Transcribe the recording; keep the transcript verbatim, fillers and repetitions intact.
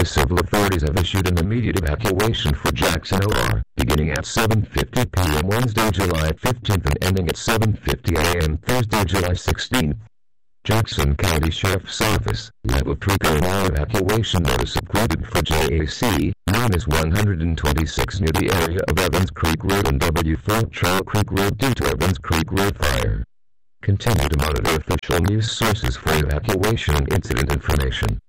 civil authorities have issued an immediate evacuation for Jackson O R, beginning at seven fifty p m Wednesday, July fifteenth and ending at seven fifty a m Thursday, July sixteenth. Jackson County Sheriff's Office, Level three Current Evacuation Notice upgraded for J A C, known as one twenty-six near the area of Evans Creek Road and W four Trail Creek Road due to Evans Creek Road fire. Continue to monitor official news sources for evacuation and incident information.